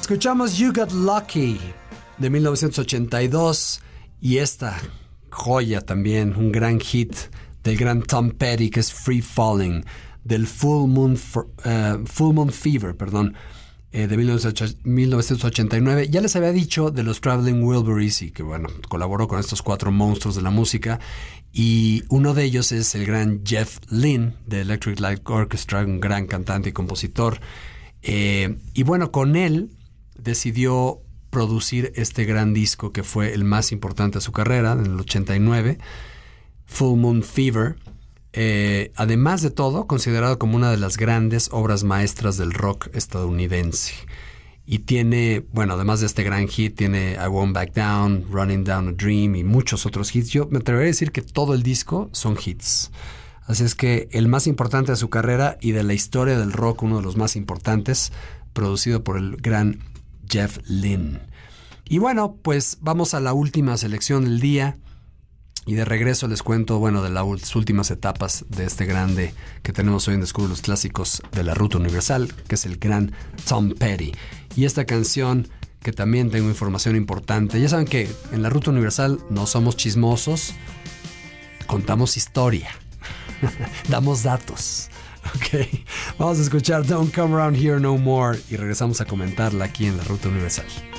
Escuchamos You Got Lucky de 1982 y esta joya también, un gran hit del gran Tom Petty, que es Free Falling, del Full Moon Fever, de 1989. Ya les había dicho de los Traveling Wilburys y que, bueno, colaboró con estos 4 monstruos de la música. Y uno de ellos es el gran Jeff Lynne de Electric Light Orchestra, un gran cantante y compositor. Y bueno, con él decidió producir este gran disco que fue el más importante de su carrera, en el 89, Full Moon Fever. Además de todo, considerado como una de las grandes obras maestras del rock estadounidense. Y tiene, bueno, además de este gran hit, tiene I Won't Back Down, Running Down a Dream y muchos otros hits. Yo me atrevería a decir que todo el disco son hits. Así es que el más importante de su carrera y de la historia del rock, uno de los más importantes, producido por el gran Jeff Lynne. Y bueno, pues vamos a la última selección del día. Y de regreso les cuento, bueno, de las últimas etapas de este grande que tenemos hoy en Descubre los Clásicos de la Ruta Universal, que es el gran Tom Petty. Y esta canción, que también tengo información importante. Ya saben que en la Ruta Universal no somos chismosos, contamos historia, damos datos. Ok, vamos a escuchar Don't Come Around Here No More y regresamos a comentarla aquí en la Ruta Universal.